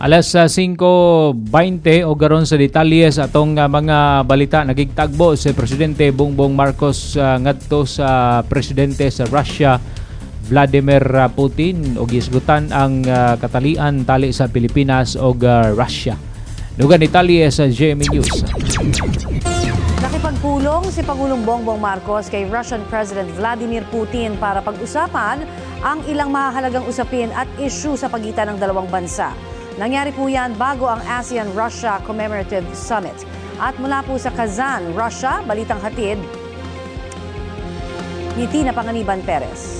Alas 5:20 o garon sa detalye sa atong mga balita. Nagigtagbo si Presidente Bongbong Marcos ngadto sa Presidente sa Russia Vladimir Putin o gisgutan ang katalian tali sa Pilipinas o Russia. Dugan detalye sa GMA News. Nakipagpulong si Pangulong Bongbong Marcos kay Russian President Vladimir Putin para pag-usapan ang ilang mahalagang usapin at issue sa pagitan ng dalawang bansa. Nangyari po yan bago ang ASEAN-Russia Commemorative Summit. At mula po sa Kazan, Russia, balitang hatid ni Tina Panganiban Perez.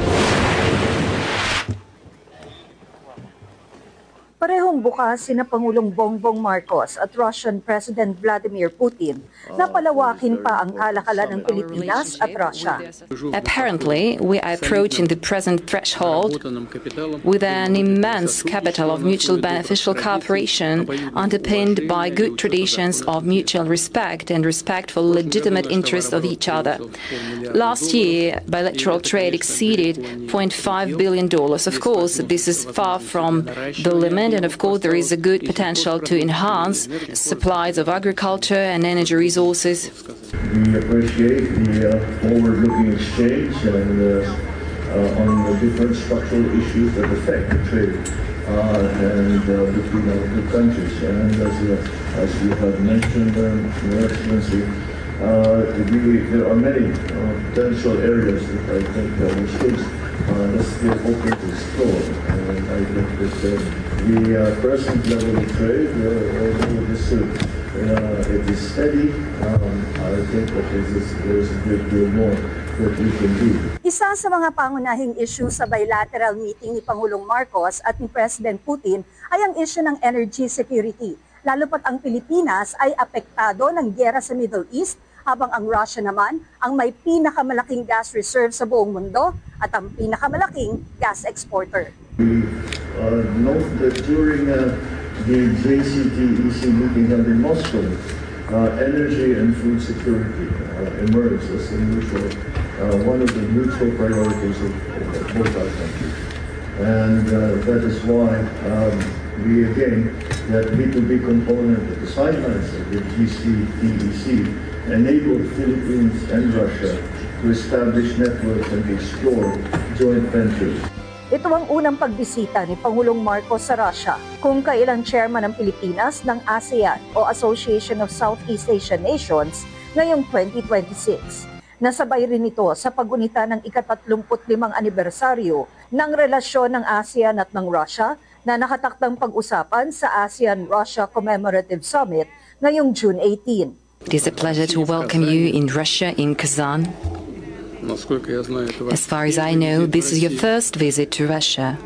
Parehong bukas sina Pangulong Bongbong Marcos at Russian President Vladimir Putin na palawakin pa ang kalakalan ng Pilipinas at Russia. Apparently, we are approaching the present threshold with an immense capital of mutual beneficial cooperation underpinned by good traditions of mutual respect and respectful legitimate interests of each other. Last year, bilateral trade exceeded $0.5 billion. Of course, this is far from the limit. And of course, there is a good potential to enhance supplies of agriculture and energy resources. We appreciate the forward-looking exchange and on the different structural issues that affect the trade between our two countries. And as you have mentioned, Your Excellency, there are many potential areas that I think we still open to explore. And I think that the present level of trade, although it is steady, I think that there's a great deal more that we can do. Isa sa mga pangunahing issue sa bilateral meeting ni Pangulong Marcos at ni President Putin ay ang issue ng energy security. Lalo pat ang Pilipinas ay apektado ng giyera sa Middle East, habang ang Russia naman ang may pinakamalaking gas reserve sa buong mundo at ang pinakamalaking gas exporter. We note that during the JCT-EC meeting held in Moscow, energy and food security emerged as one of the mutual priorities of both our countries. And that is why we again, that B2B component at the sidelines of the JCT-EC enabled Philippines and Russia to establish networks and explore joint ventures. Ito ang unang pagbisita ni Pangulong Marcos sa Russia kung kailan chairman ng Pilipinas ng ASEAN o Association of Southeast Asian Nations ngayong 2026. Nasabay rin ito sa pagunita ng ika-35 anibersaryo ng relasyon ng ASEAN at ng Russia na nakatakdang pag-usapan sa ASEAN-Russia Commemorative Summit ngayong June 18. It is a pleasure to welcome you in Russia, in Kazan. As far as I know, this is your first visit to Russia.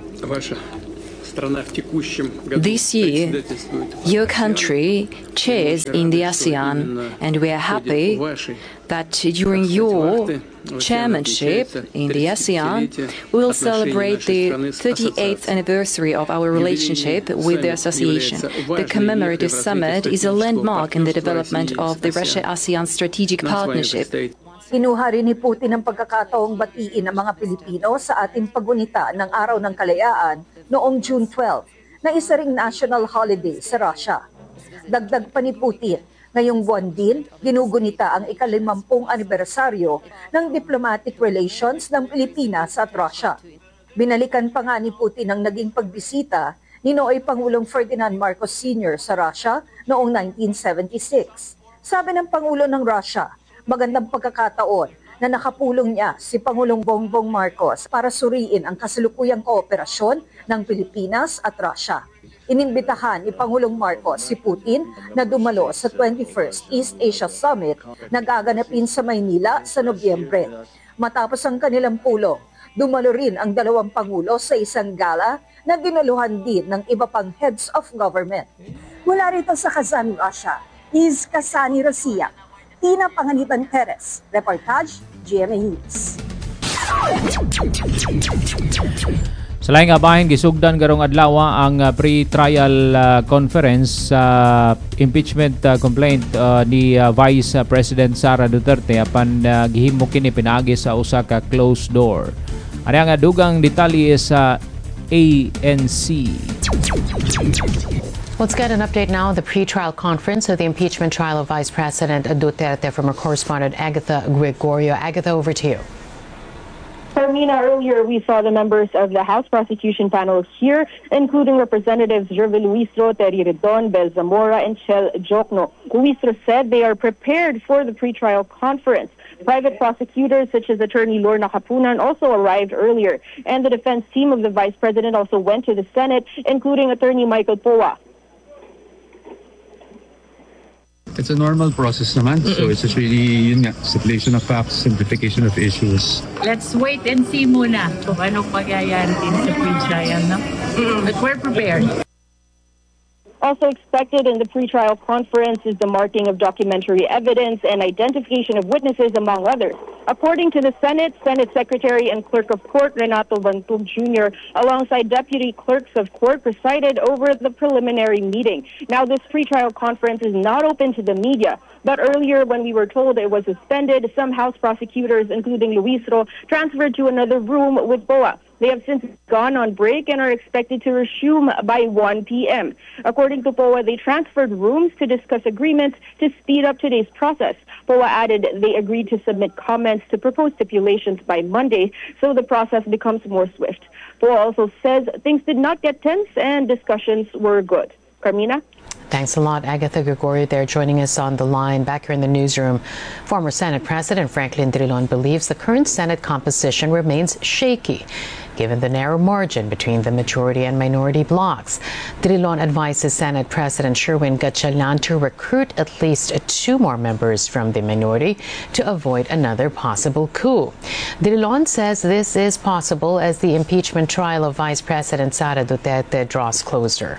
This year, your country chairs in the ASEAN, and we are happy that during your chairmanship in the ASEAN, we will celebrate the 38th anniversary of our relationship with the association. The commemorative summit is a landmark in the development of the Russia-ASEAN strategic partnership. Kinuha rin ni Putin ang pagkakataong batiin ng mga Pilipino sa ating pagunita ng Araw ng Kalayaan noong June 12 na isa ring national holiday sa Russia. Dagdag pa ni Putin, ngayong buwan din, ginugunita ang ika-50 anibersaryo ng diplomatic relations ng Pilipinas at Russia. Binalikan pa nga ni Putin ang naging pagbisita ni Nooy Pangulong Ferdinand Marcos Sr. sa Russia noong 1976. Sabi ng Pangulo ng Russia, magandang pagkakataon na nakapulong niya si Pangulong Bongbong Marcos para suriin ang kasalukuyang kooperasyon ng Pilipinas at Russia. Inimbitahan ni Pangulong Marcos si Putin na dumalo sa 21st East Asia Summit na gaganapin sa Maynila sa Nobyembre. Matapos ang kanilang pulong, dumalo rin ang dalawang Pangulo sa isang gala na dinaluhan din ng iba pang heads of government. Mula rito sa Kazan, Russia, is Kasani Rosia. Tina Panganiban Perez, Reportage, GMA News. Sa laing abahin, gisugdan karong adlaw ang pre-trial conference sa impeachment complaint ni Vice President Sara Duterte apan gihimo kini pinaagi sa usa ka closed door. Ari ang dugang detalye sa ANC. Let's get an update now on the pre-trial conference of the impeachment trial of Vice President Duterte from our correspondent Agatha Gregorio. Agatha, over to you. Carmina, earlier we saw the members of the House prosecution panel here, including Representatives Jervil Luistro, Terry Redon, Bel Zamora, and Chel Jokno. Luistro said they are prepared for the pre-trial conference. Private prosecutors such as Attorney Lorna Kapunan also arrived earlier, and the defense team of the Vice President also went to the Senate, including Attorney Michael Poa. It's a normal process naman. So it's just really, yun nga, stipulation of facts, simplification of issues. Let's wait and see muna kung anong mangyayari din sa pre-trial, no? But we're prepared. Also expected in the pre-trial conference is the marking of documentary evidence and identification of witnesses, among others. According to the Senate Secretary and Clerk of Court Renato Bantug Jr., alongside Deputy Clerks of Court, presided over the preliminary meeting. Now, this pre-trial conference is not open to the media, but earlier when we were told it was suspended, some House prosecutors, including Luistro, transferred to another room with BOA. They have since gone on break and are expected to resume by 1 p.m. According to POA, they transferred rooms to discuss agreements to speed up today's process. POA added they agreed to submit comments to proposed stipulations by Monday, so the process becomes more swift. POA also says things did not get tense and discussions were good. Carmina? Thanks a lot, Agatha Gregorio there joining us on the line. Back here in the newsroom, former Senate President Franklin Drilon believes the current Senate composition remains shaky, given the narrow margin between the majority and minority blocs. Drilon advises Senate President Sherwin Gatchalian to recruit at least 2 more members from the minority to avoid another possible coup. Drilon says this is possible as the impeachment trial of Vice President Sara Duterte draws closer.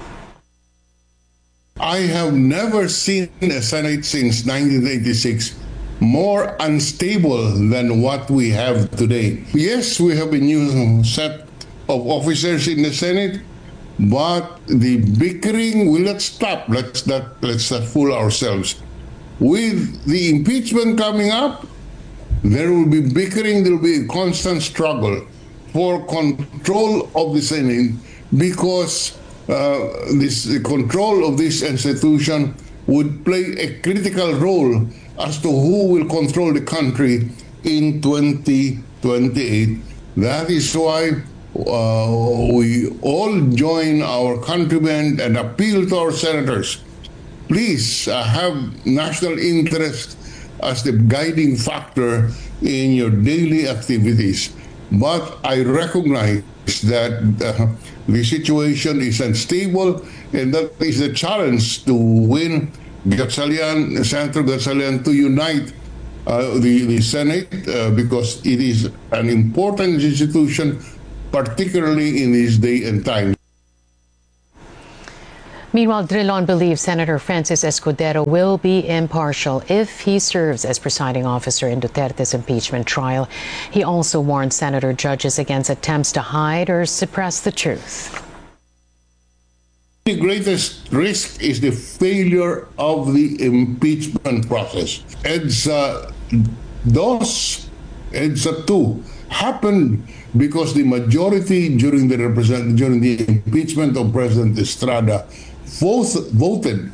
I have never seen a Senate since 1986 more unstable than what we have today. Yes, we have a new set of officers in the Senate, but the bickering will not stop. Let's not fool ourselves. With the impeachment coming up, there will be bickering, there will be a constant struggle for control of the Senate, because the control of this institution would play a critical role as to who will control the country in 2028. That is why we all join our countrymen and appeal to our senators. Please have national interest as the guiding factor in your daily activities. But I recognize that the situation is unstable, and that is the challenge to win Senator Gatchalian to unite the Senate because it is an important institution, particularly in this day and time. Meanwhile, Drilon believes Senator Francis Escudero will be impartial if he serves as presiding officer in Duterte's impeachment trial. He also warned senator judges against attempts to hide or suppress the truth. The greatest risk is the failure of the impeachment process. EDSA 2 happened because the majority during the impeachment of President Estrada voted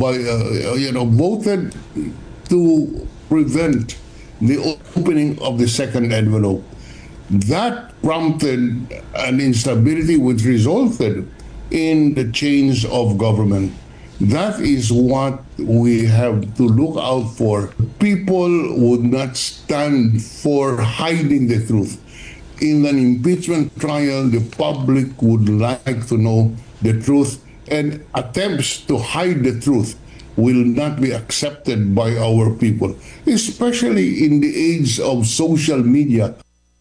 to prevent the opening of the second envelope. That prompted an instability which resulted in the change of government. That is what we have to look out for. People would not stand for hiding the truth. In an impeachment trial, the public would like to know the truth, and attempts to hide the truth will not be accepted by our people, especially in the age of social media.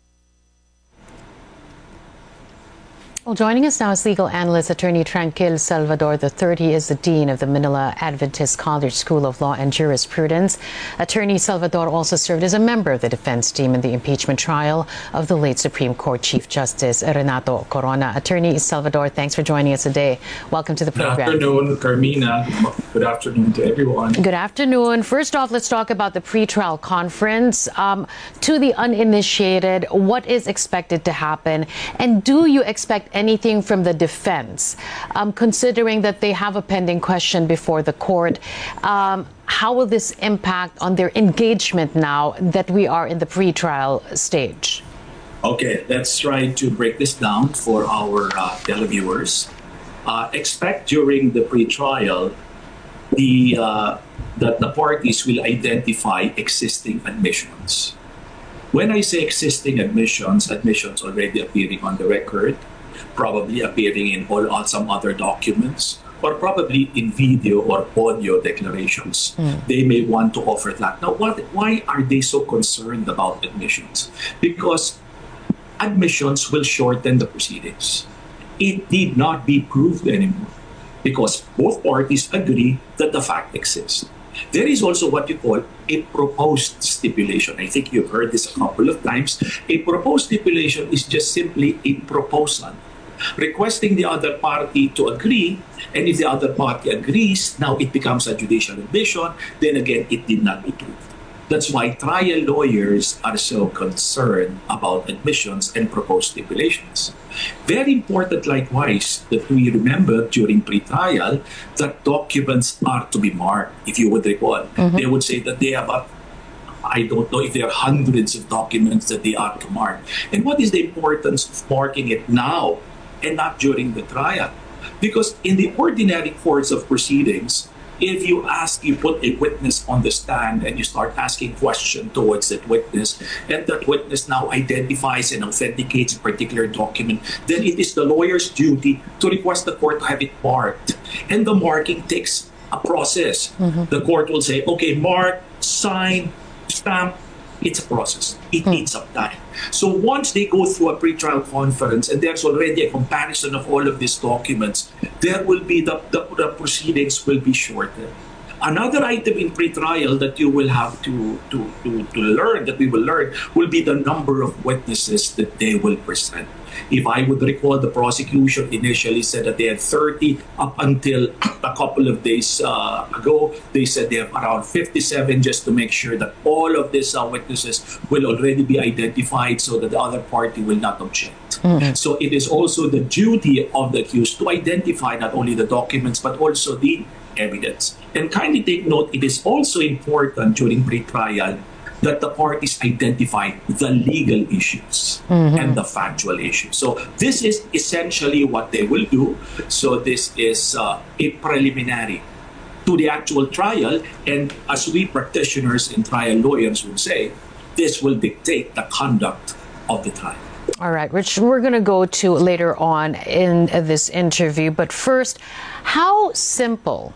Well, joining us now is legal analyst attorney Tranquil Salvador III. He is the dean of the Manila Adventist College School of Law and Jurisprudence. Attorney Salvador also served as a member of the defense team in the impeachment trial of the late Supreme Court Chief Justice Renato Corona. Attorney Salvador, thanks for joining us today. Welcome to the program. Good afternoon, Carmina. Good afternoon to everyone. Good afternoon. First off, let's talk about the pretrial conference. To the uninitiated, what is expected to happen? And do you expect anything from the defense, considering that they have a pending question before the court, how will this impact on their engagement now that we are in the pre-trial stage? Okay, let's try to break this down for our televiewers. Expect during the pre-trial that the parties will identify existing admissions. When I say existing admissions already appearing on the record, probably appearing in some other documents, or probably in video or audio declarations. They may want to offer that. Now, why are they so concerned about admissions? Because admissions will shorten the proceedings. It need not be proved anymore because both parties agree that the fact exists. There is also what you call a proposed stipulation. I think you've heard this a couple of times. A proposed stipulation is just simply a proposal requesting the other party to agree, and if the other party agrees, now it becomes a judicial admission, then again, it did not be proved. That's why trial lawyers are so concerned about admissions and proposed stipulations. Very important, likewise, that we remember during pre-trial that documents are to be marked. If you would recall, they would say that they have I don't know if there are hundreds of documents that they are to mark. And what is the importance of marking it now and not during the trial? Because in the ordinary course of proceedings, if you put a witness on the stand and you start asking questions towards that witness, and that witness now identifies and authenticates a particular document, then it is the lawyer's duty to request the court to have it marked. And the marking takes a process. The court will say, okay, mark, sign, stamp. It's a process. It needs some time. So once they go through a pre-trial conference and there's already a comparison of all of these documents, there will be the proceedings will be shortened. Another item in pre-trial that you will have to learn, that we will learn, will be the number of witnesses that they will present. If I would recall, the prosecution initially said that they had 30. Up until a couple of days ago, they said they have around 57, just to make sure that all of these witnesses will already be identified so that the other party will not object. So it is also the duty of the accused to identify not only the documents but also the evidence. And kindly take note, it is also important during pre-trial that the parties identify the legal issues and the factual issues. So this is essentially what they will do. So this is a preliminary to the actual trial. And as we practitioners and trial lawyers would say, this will dictate the conduct of the trial. All right, Rich, we're going to go to later on in this interview. But first, how simple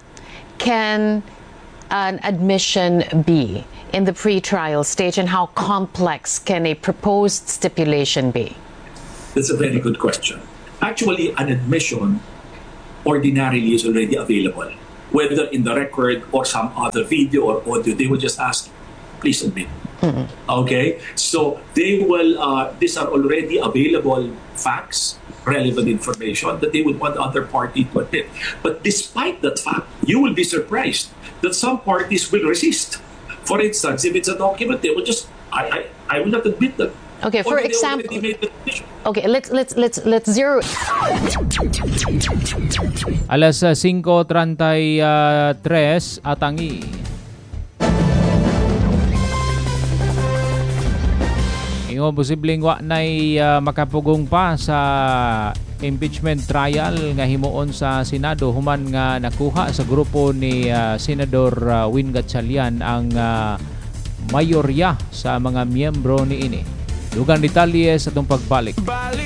can an admission be in the pre-trial stage, and how complex can a proposed stipulation be? That's a very good question. Actually, an admission ordinarily is already available, whether in the record or some other video or audio. They will just ask, please admit. Okay, so they will, these are already available facts, relevant information that they would want the other party to admit. But despite that fact, you will be surprised that some parties will resist. For instance, if it's a document, they will just, I will not admit them. Okay, for example, okay, let's zero. Alas 5:33 atangi. Ingon posibleng wa nay makapugong pa sa impeachment trial nga himuon sa Senado human nga nakuha sa grupo ni Senador Win Gatchalian ang mayorya sa mga miyembro niini. Dugang detalye sa itong pagbalik.